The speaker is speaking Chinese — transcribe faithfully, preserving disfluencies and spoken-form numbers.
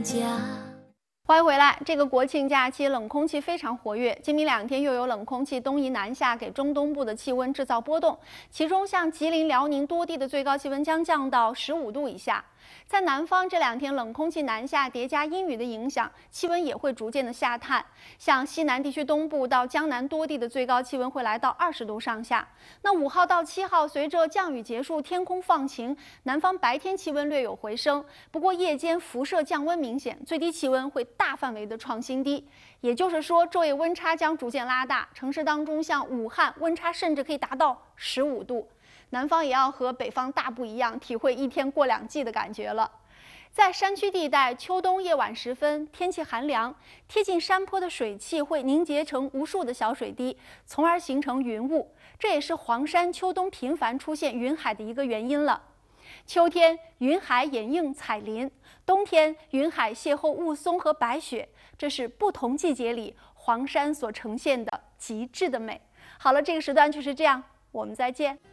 家。 欢迎回来。这个国庆假期，冷空气非常活跃。今明两天又有冷空气东移南下，给中东部的气温制造波动。其中，像吉林、辽宁多地的最高气温将降到十五度以下。在南方，这两天冷空气南下叠加阴雨的影响，气温也会逐渐的下探。像西南地区东部到江南多地的最高气温会来到二十度上下。那五号到七号，随着降雨结束，天空放晴，南方白天气温略有回升，不过夜间辐射降温明显，最低气温会大范围的创新低。也就是说，昼夜温差将逐渐拉大，城市当中像武汉，温差甚至可以达到十五度。南方也要和北方大不一样，体会一天过两季的感觉了。在山区地带，秋冬夜晚时分，天气寒凉，贴近山坡的水汽会凝结成无数的小水滴，从而形成云雾。这也是黄山秋冬频繁出现云海的一个原因了。秋天，云海掩映彩林；冬天，云海邂逅雾凇和白雪。这是不同季节里黄山所呈现的极致的美。好了，这个时段就是这样，我们再见。